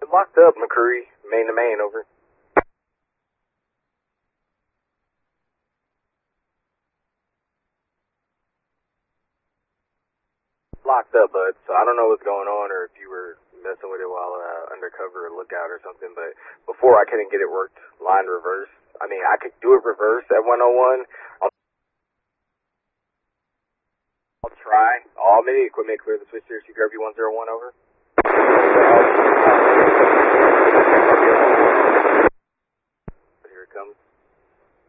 locked up, McCreary. Main to main, over. Locked up, bud. So I don't know what's going on or if you were messing with it while undercover or lookout or something, but before I couldn't get it worked line reverse. I mean, I could do it reverse at 101. I'll try. All mini equipment clear the switch here, CQRV 101, over.